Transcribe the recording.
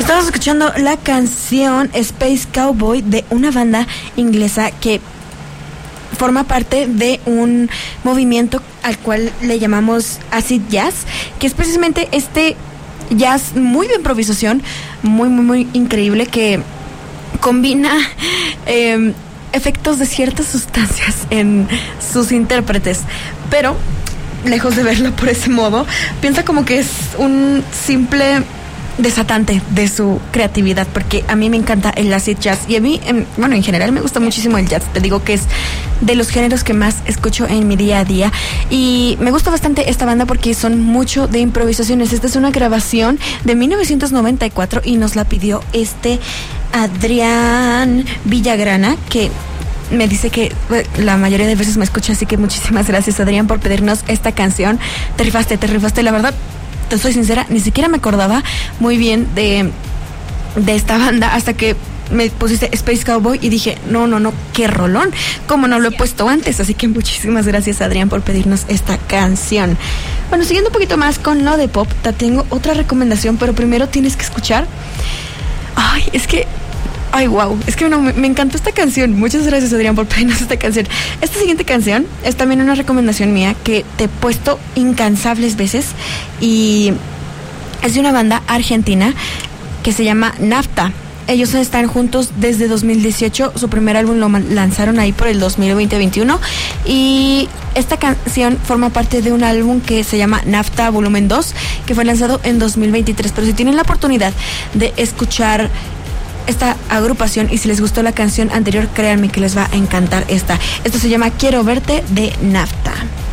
Estamos escuchando la canción Space Cowboy de una banda inglesa que forma parte de un movimiento al cual le llamamos acid jazz, que es precisamente este jazz muy de improvisación, muy increíble, que combina efectos de ciertas sustancias en sus intérpretes, pero lejos de verlo por ese modo, piensa como que es un simple desatante de su creatividad, porque a mí me encanta el acid jazz y a mí, en general me gusta muchísimo el jazz. Te digo que es de los géneros que más escucho en mi día a día y me gusta bastante esta banda porque son mucho de improvisaciones. Esta es una grabación de 1994 y nos la pidió Adrián Villagrana, que me dice que la mayoría de veces me escucha, así que muchísimas gracias, Adrián, por pedirnos esta canción. Te rifaste, la verdad. Te soy sincera, ni siquiera me acordaba muy bien de esta banda hasta que me pusiste Space Cowboy y dije, no, qué rolón, como no lo he puesto antes. Así que muchísimas gracias, Adrián, por pedirnos esta canción. Bueno, siguiendo un poquito más con lo de pop, te tengo otra recomendación, pero primero tienes que escuchar. Wow, es que me encantó esta canción. Muchas gracias, Adrián, por pedirnos esta canción. Esta siguiente canción es también una recomendación mía que te he puesto incansables veces y es de una banda argentina que se llama Nafta. Ellos están juntos desde 2018, su primer álbum lo lanzaron ahí por el 2020-21 y esta canción forma parte de un álbum que se llama Nafta Volumen 2, que fue lanzado en 2023, pero si tienen la oportunidad de escuchar esta agrupación y si les gustó la canción anterior, créanme que les va a encantar esta. Esto se llama Quiero Verte de Nafta.